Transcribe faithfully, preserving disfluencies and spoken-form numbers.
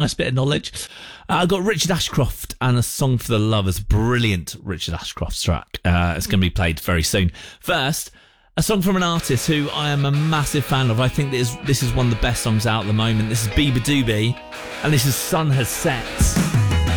Nice bit of knowledge. Uh, I've got Richard Ashcroft and A Song for the Lovers. Brilliant Richard Ashcroft track. Uh, it's going to be played very soon. First, a song from an artist who I am a massive fan of. I think this, this is one of the best songs out at the moment. This is Biba Doobie, and this is Sun Has Set.